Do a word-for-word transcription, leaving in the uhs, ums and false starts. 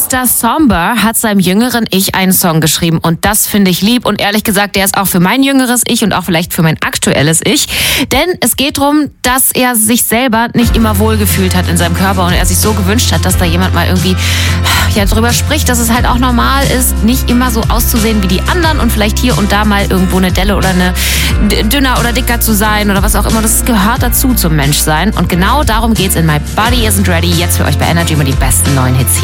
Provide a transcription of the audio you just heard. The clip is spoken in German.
Mister Somber hat seinem jüngeren Ich einen Song geschrieben und das finde ich lieb und ehrlich gesagt, der ist auch für mein jüngeres Ich und auch vielleicht für mein aktuelles Ich, denn es geht darum, dass er sich selber nicht immer wohlgefühlt hat in seinem Körper und er sich so gewünscht hat, dass da jemand mal irgendwie ja, drüber spricht, dass es halt auch normal ist, nicht immer so auszusehen wie die anderen und vielleicht hier und da mal irgendwo eine Delle oder eine dünner oder dicker zu sein oder was auch immer, das gehört dazu zum Menschsein und genau darum geht's in My Body Isn't Ready, jetzt für euch bei Energy immer die besten neuen Hits hier.